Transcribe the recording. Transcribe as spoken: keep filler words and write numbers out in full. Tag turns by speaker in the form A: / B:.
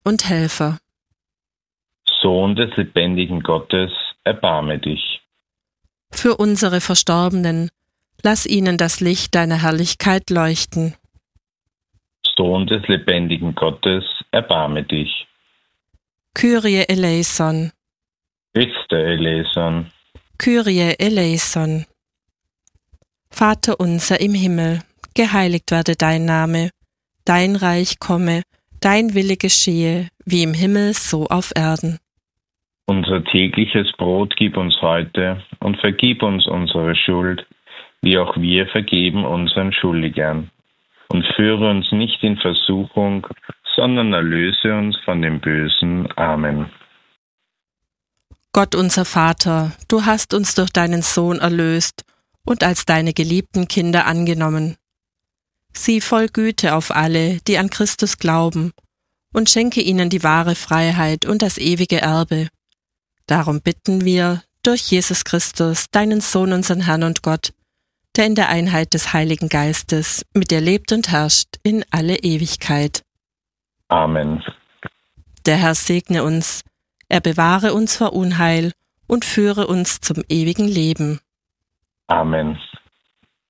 A: und Helfer.
B: Sohn des lebendigen Gottes, erbarme dich.
A: Für unsere Verstorbenen, lass ihnen das Licht deiner Herrlichkeit leuchten.
B: Sohn des lebendigen Gottes, erbarme dich.
A: Kyrie eleison,
B: Christe eleison,
A: Kyrie eleison. Vater unser im Himmel, geheiligt werde dein Name, dein Reich komme, dein Wille geschehe, wie im Himmel so auf Erden.
B: Unser tägliches Brot gib uns heute und vergib uns unsere Schuld, wie auch wir vergeben unseren Schuldigern. Und führe uns nicht in Versuchung, sondern erlöse uns von dem Bösen. Amen.
A: Gott unser Vater, du hast uns durch deinen Sohn erlöst und als deine geliebten Kinder angenommen. Sieh voll Güte auf alle, die an Christus glauben, und schenke ihnen die wahre Freiheit und das ewige Erbe. Darum bitten wir, durch Jesus Christus, deinen Sohn, unseren Herrn und Gott, der in der Einheit des Heiligen Geistes mit dir lebt und herrscht in alle Ewigkeit.
B: Amen.
A: Der Herr segne uns, er bewahre uns vor Unheil und führe uns zum ewigen Leben.
B: Amen.